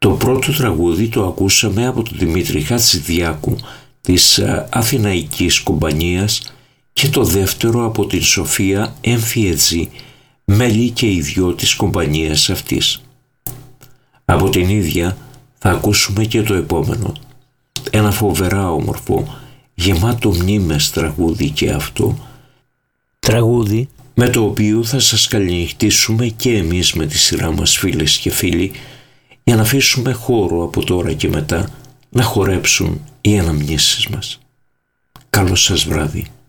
Το πρώτο τραγούδι το ακούσαμε από τον Δημήτρη Χατζηδιάκου της Αθηναϊκής Κομπανίας και το δεύτερο από την Σοφία Εμφιετζή, μέλη και οι δυο της κομπανίας αυτής. Από την ίδια θα ακούσουμε και το επόμενο. Ένα φοβερά όμορφο, γεμάτο μνήμες τραγούδι και αυτό. Τραγούδι με το οποίο θα σας καληνυχτήσουμε και εμείς με τη σειρά μας, φίλες και φίλοι, για να αφήσουμε χώρο από τώρα και μετά να χορέψουν οι αναμνήσεις μας. Καλό σας βράδυ.